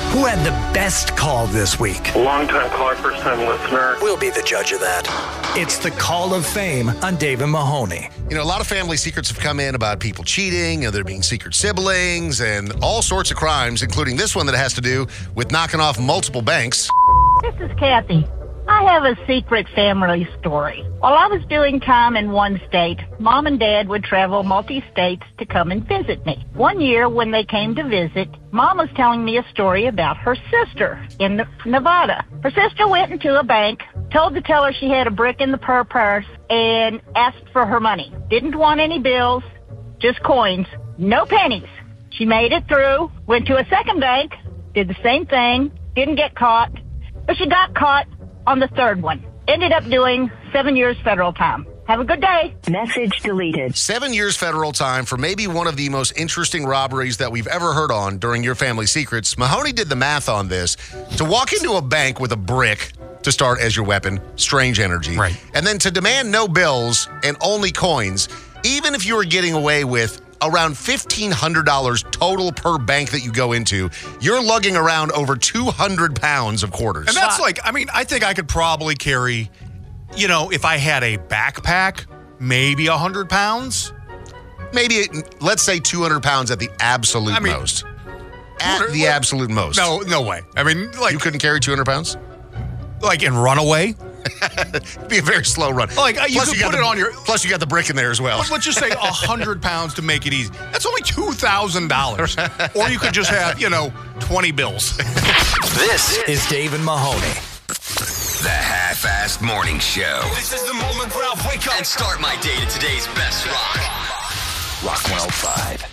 Who had the best call this week? Long-time caller, first-time listener. We'll be the judge of that. It's the Call of Fame on Dave and Mahoney. You know, a lot of family secrets have come in about people cheating, and there being secret siblings, and all sorts of crimes, including this one that has to do with knocking off multiple banks. This is Kathy. I have a secret family story. While I was doing time in one state, Mom and Dad would travel multi-states to come and visit me. One year when they came to visit, Mom was telling me a story about her sister in Nevada. Her sister went into a bank, told the teller she had a brick in the purse, and asked for her money. Didn't want any bills, just coins, no pennies. She made it through, went to a second bank, did the same thing, didn't get caught, but she got caught on the third one. Ended up doing 7 years federal time. Have a good day. Message deleted. 7 years federal time for maybe one of the most interesting robberies that we've ever heard on during Your Family Secrets. Mahoney did the math on this. To walk into a bank with a brick to start as your weapon, strange energy. Right. And then to demand no bills and only coins, even if you were getting away with around $1,500 total per bank that you go into, you're lugging around over 200 pounds of quarters. And that's I think I could probably carry, if I had a backpack, maybe 100 pounds. Maybe, let's say 200 pounds at the absolute most. At the absolute most. No way. You couldn't carry 200 pounds? Like in runaway? It'd be a very slow run. You could put it on your... Plus, you got the brick in there as well. Let's just say 100 pounds to make it easy. That's only $2,000. Or you could just have, 20 bills. This is Dave and Mahoney. The Half-Assed Morning Show. This is the moment where I wake up and start my day to today's best rock. Rock 105.